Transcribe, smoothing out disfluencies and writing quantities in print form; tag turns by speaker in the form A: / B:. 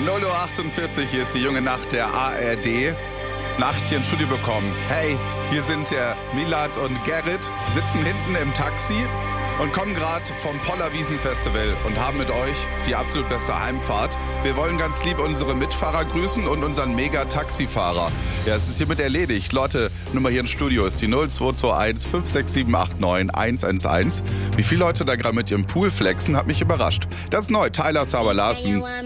A: 0:48 Uhr, hier ist die junge Nacht der ARD. Nacht hier ins Studio bekommen. Hey, hier sind der Milad und Gerrit, sitzen hinten im Taxi und kommen gerade vom Pollerwiesen-Festival und haben mit euch die absolut beste Heimfahrt. Wir wollen ganz lieb unsere Mitfahrer grüßen und unseren Mega-Taxifahrer. Ja, es ist hiermit erledigt. Leute, Nummer hier im Studio ist die 0221 56789 111. Wie viele Leute da gerade mit ihrem Pool flexen, hat mich überrascht. Das ist neu, Tyler Sauer Larsen.